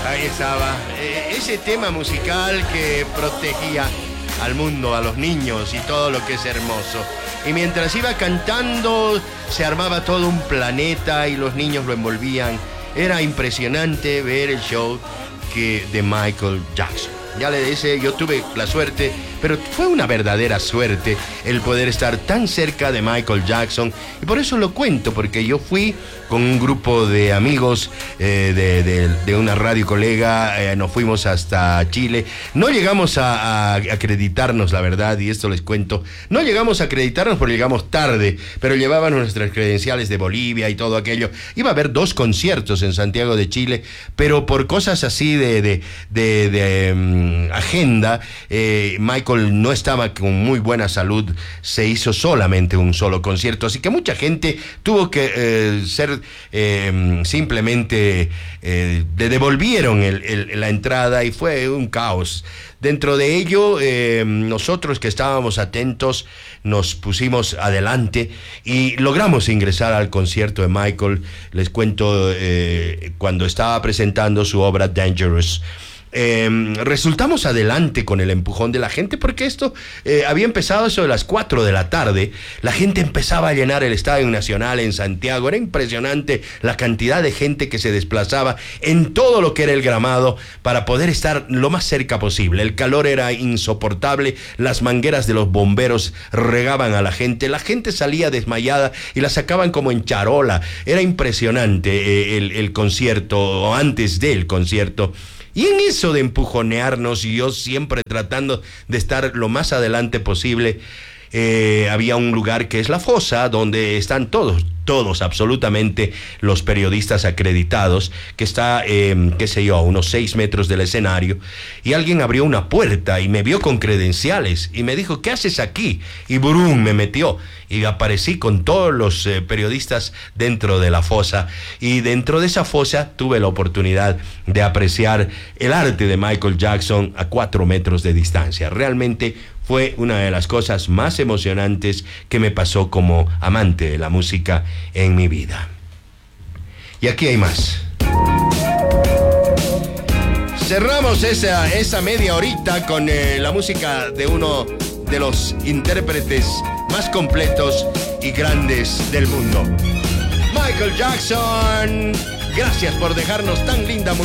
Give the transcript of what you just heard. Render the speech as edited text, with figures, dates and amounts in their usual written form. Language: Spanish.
Ahí estaba. Ese tema musical que protegía al mundo, a los niños y todo lo que es hermoso. Y mientras iba cantando, se armaba todo un planeta y los niños lo envolvían. Era impresionante ver el show de Michael Jackson. Ya le dije, yo tuve la suerte, pero fue una verdadera suerte el poder estar tan cerca de Michael Jackson. Y por eso lo cuento, porque yo fui con un grupo de amigos de una radio colega, nos fuimos hasta Chile. No llegamos a acreditarnos, la verdad, y esto les cuento. No llegamos a acreditarnos porque llegamos tarde, pero llevábamos nuestras credenciales de Bolivia y todo aquello. Iba a haber 2 conciertos en Santiago de Chile, pero por cosas así de agenda, Michael no estaba con muy buena salud, se hizo solamente un solo concierto, así que mucha gente tuvo que ser simplemente le devolvieron la entrada y fue un caos. Dentro de ello, nosotros que estábamos atentos nos pusimos adelante y logramos ingresar al concierto de Michael. Les cuento, cuando estaba presentando su obra Dangerous, resultamos adelante con el empujón de la gente, porque esto había empezado eso de las 4 de la tarde. La gente empezaba a llenar el Estadio Nacional en Santiago. Era impresionante la cantidad de gente que se desplazaba en todo lo que era el gramado para poder estar lo más cerca posible. El calor era insoportable, las mangueras de los bomberos regaban a la gente salía desmayada y la sacaban como en charola. Era impresionante el concierto, o antes del concierto. Y en eso de empujonearnos, y yo siempre tratando de estar lo más adelante posible, había un lugar que es la fosa, donde están todos absolutamente los periodistas acreditados, que está, qué sé yo, a unos 6 metros del escenario, y alguien abrió una puerta y me vio con credenciales y me dijo, ¿qué haces aquí? Y ¡brum!, me metió y aparecí con todos los periodistas dentro de la fosa, y dentro de esa fosa tuve la oportunidad de apreciar el arte de Michael Jackson a 4 metros de distancia. Realmente fue una de las cosas más emocionantes que me pasó como amante de la música en mi vida. Y aquí hay más. Cerramos esa media horita con la música de uno de los intérpretes más completos y grandes del mundo, Michael Jackson. Gracias por dejarnos tan linda música.